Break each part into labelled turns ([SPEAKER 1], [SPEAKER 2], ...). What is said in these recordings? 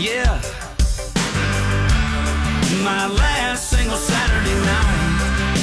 [SPEAKER 1] yeah. My last single Saturday night.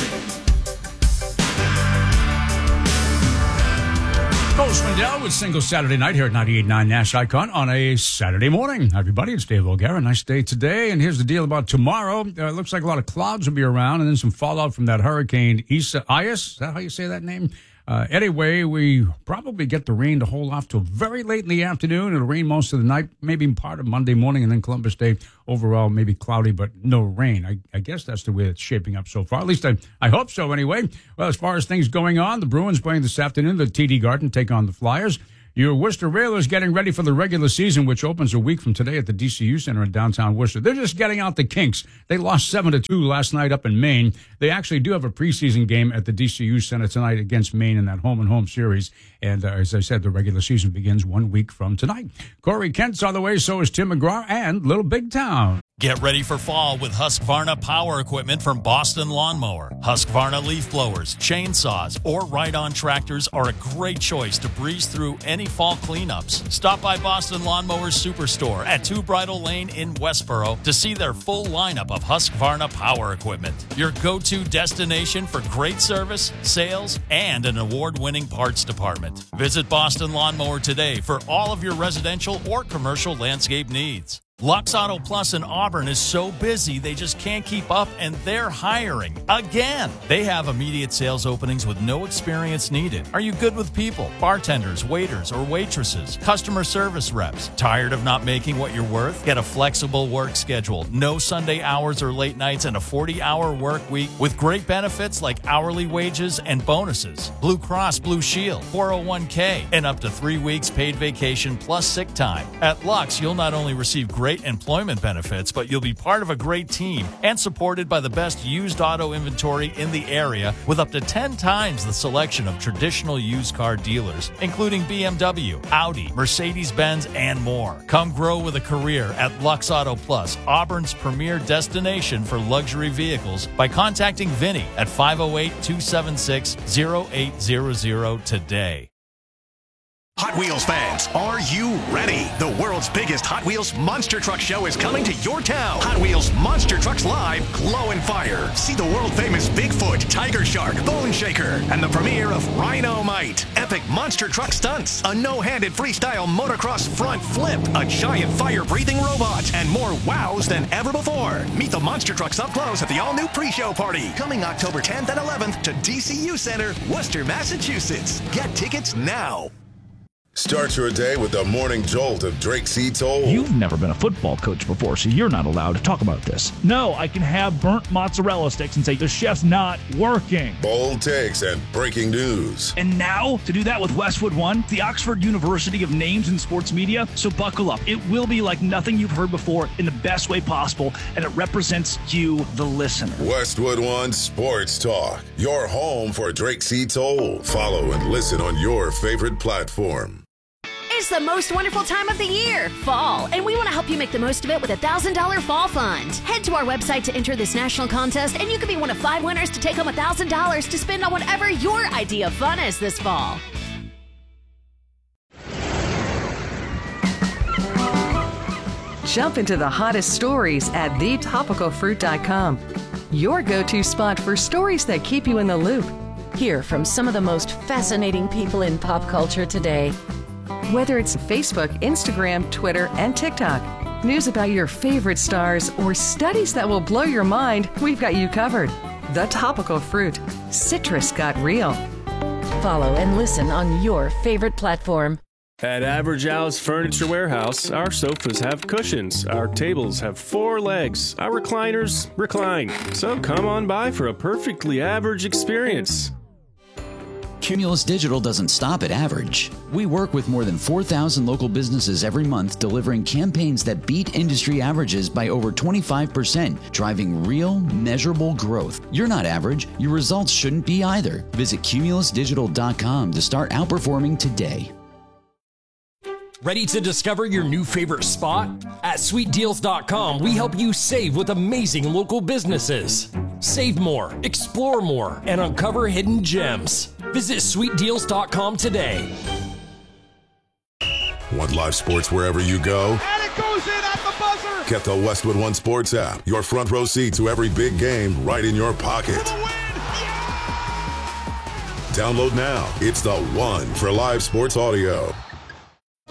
[SPEAKER 2] Cole Swindell with Single Saturday Night here at 98.9 Nash Icon on a Saturday morning. Hi, everybody. It's Dave O'Gara. Nice day today. And here's the deal about tomorrow. It looks like a lot of clouds will be around and then some fallout from that hurricane Isaias. Is that how you say that name? Anyway, we probably get the rain to hold off till very late in the afternoon. It'll rain most of the night, maybe part of Monday morning, and then Columbus Day overall maybe cloudy, but no rain. I guess that's the way it's shaping up so far. At least I hope so anyway. Well, as far as things going on, the Bruins playing this afternoon, the TD Garden take on the Flyers. Your Worcester Railers getting ready for the regular season, which opens a week from today at the DCU Center in downtown Worcester. They're just getting out the kinks. They lost 7-2 last night up in Maine. They actually do have a preseason game at the DCU Center tonight against Maine in that home-and-home series. And as I said, the regular season begins 1 week from tonight. Corey Kent's on the way, so is Tim McGraw and Little Big Town.
[SPEAKER 3] Get ready for fall with Husqvarna power equipment from Boston Lawnmower. Husqvarna leaf blowers, chainsaws, or ride-on tractors are a great choice to breeze through any fall cleanups. Stop by Boston Lawnmower Superstore at 2 Bridle Lane in Westboro to see their full lineup of Husqvarna power equipment. Your go-to destination for great service, sales, and an award-winning parts department. Visit Boston Lawnmower today for all of your residential or commercial landscape needs. Lux Auto Plus in Auburn is so busy they just can't keep up, and they're hiring again. They have immediate sales openings with no experience needed. Are you good with people? Bartenders, waiters, or waitresses? Customer service reps? Tired of not making what you're worth? Get a flexible work schedule, no Sunday hours or late nights, and a 40-hour work week with great benefits like hourly wages and bonuses. Blue Cross Blue Shield, 401k, and up to 3 weeks paid vacation plus sick time. At Lux, you'll not only receive great employment benefits, but you'll be part of a great team and supported by the best used auto inventory in the area with up to 10 times the selection of traditional used car dealers, including BMW, Audi, Mercedes-Benz, and more. Come grow with a career at Lux Auto Plus, Auburn's premier destination for luxury vehicles, by contacting Vinny at 508-276-0800 today.
[SPEAKER 4] Hot Wheels fans, are you ready? The world's biggest Hot Wheels Monster Truck Show is coming to your town. Hot Wheels Monster Trucks Live, Glow and Fire. See the world-famous Bigfoot, Tiger Shark, Bone Shaker, and the premiere of Rhino-Mite. Epic monster truck stunts, a no-handed freestyle motocross front flip, a giant fire-breathing robot, and more wows than ever before. Meet the monster trucks up close at the all-new pre-show party, coming October 10th and 11th to DCU Center, Worcester, Massachusetts. Get tickets now.
[SPEAKER 5] Start your day with the morning jolt of Drake C. Toll.
[SPEAKER 6] You've never been a football coach before, so you're not allowed to talk about this. No, I can have burnt mozzarella sticks and say the chef's not working.
[SPEAKER 5] Bold takes and breaking news.
[SPEAKER 6] And now, to do that with Westwood One, the Oxford University of Names in Sports Media. So buckle up. It will be like nothing you've heard before in the best way possible, and it represents you, the listener.
[SPEAKER 5] Westwood One Sports Talk, your home for Drake C. Toll. Follow and listen on your favorite platform.
[SPEAKER 7] It's the most wonderful time of the year, fall, and we want to help you make the most of it with a $1,000 fall fund. Head to our website to enter this national contest, and you could be one of 5 winners to take home $1,000 to spend on whatever your idea of fun is this fall.
[SPEAKER 8] Jump into the hottest stories at thetopicalfruit.com. Your go-to spot for stories that keep you in the loop.
[SPEAKER 7] Hear from some of the most fascinating people in pop culture today.
[SPEAKER 8] Whether it's Facebook, Instagram, Twitter, and TikTok, news about your favorite stars, or studies that will blow your mind, we've got you covered. The Topical Fruit. Citrus got real.
[SPEAKER 7] Follow and listen on your favorite platform.
[SPEAKER 9] At Average Al's Furniture Warehouse, our sofas have cushions, our tables have 4 legs, our recliners recline. So come on by for a perfectly average experience.
[SPEAKER 10] Cumulus Digital doesn't stop at average. We work with more than 4,000 local businesses every month, delivering campaigns that beat industry averages by over 25%, driving real, measurable growth. You're not average. Your results shouldn't be either. Visit cumulusdigital.com to start outperforming today.
[SPEAKER 11] Ready to discover your new favorite spot? At sweetdeals.com, we help you save with amazing local businesses. Save more, explore more, and uncover hidden gems. Visit sweetdeals.com today.
[SPEAKER 5] Want live sports wherever you go?
[SPEAKER 12] And it goes in at the buzzer.
[SPEAKER 5] Get the Westwood One Sports app. Your front row seat to every big game right in your pocket. Download now. It's the one for live sports audio.